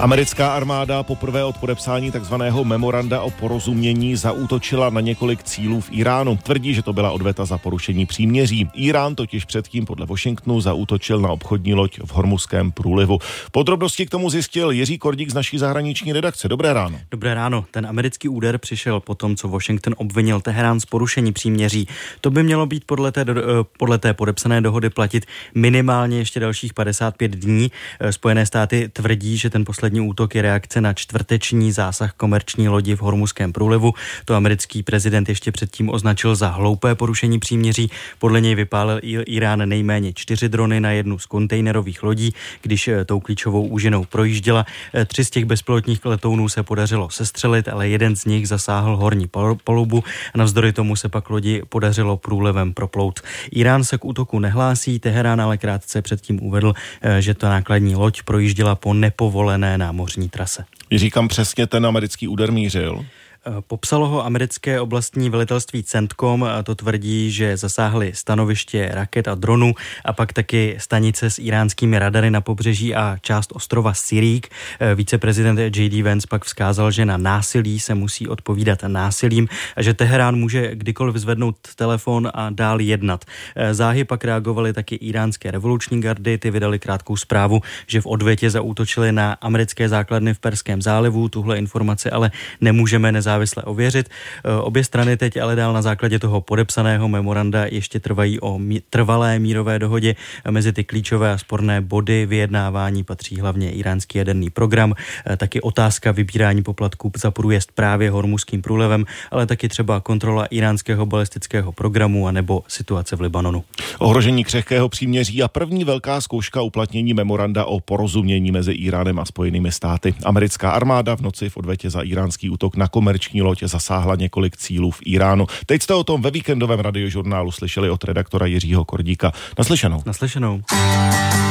Americká armáda poprvé od podepsání takzvaného memoranda o porozumění zaútočila na několik cílů v Iránu. Tvrdí, že to byla odveta za porušení příměří. Irán totiž předtím podle Washingtonu zaútočil na obchodní loď v Hormuzském průlivu. Podrobnosti k tomu zjistil Jiří Kordík z naší zahraniční redakce. Dobré ráno. Dobré ráno. Ten americký úder přišel po tom, co Washington obvinil Teherán z porušení příměří. To by mělo být podle té podepsané dohody platit minimálně ještě dalších 55 dní. Spojené státy tvrdí, že ten poslední útok je reakce na čtvrteční zásah komerční lodi v Hormuzském průlivu. To americký prezident ještě předtím označil za hloupé porušení příměří. Podle něj vypálil Irán nejméně 4 drony na jednu z kontejnerových lodí, když tou klíčovou úžinou projížděla. 3 z těch bezpilotních letounů se podařilo sestřelit, ale jeden z nich zasáhl horní palubu. Navzdory tomu se pak lodi podařilo průlivem proplout. Irán se k útoku nehlásí, Teherán ale krátce předtím uvedl, že ta nákladní loď projížděla po nepovolené námořní trase. Říkám, přesně ten americký úder mířil? Popsalo ho americké oblastní velitelství CENTCOM, to tvrdí, že zasáhly stanoviště raket a dronů a pak taky stanice s iránskými radary na pobřeží a část ostrova Sirík. Viceprezident J.D. Vance pak vzkázal, že na násilí se musí odpovídat násilím a že Teherán může kdykoliv zvednout telefon a dál jednat. Záhy pak reagovaly taky iránské revoluční gardy, ty vydali krátkou zprávu, že v odvětě zaútočili na americké základny v Perském zálivu. Tuhle informaci ale nemůžeme nezávisle ověřit. Obě strany teď ale dál na základě toho podepsaného memoranda ještě trvají o trvalé mírové dohodě. Mezi ty klíčové a sporné body vyjednávání patří hlavně iránský jaderný program, taky otázka vybírání poplatků za průjezd právě Hormuzským průlivem, ale taky třeba kontrola iránského balistického programu a nebo situace v Libanonu. Ohrožení křehkého příměří a první velká zkouška uplatnění memoranda o porozumění mezi Iránem a Spojenými státy. Americká armáda v noci v odvetě za iránský útok na komerční loď zasáhla několik cílů v Iránu. Teď jste o tom ve víkendovém radiožurnálu slyšeli od redaktora Jiřího Kordíka. Naslyšenou. Naslyšenou.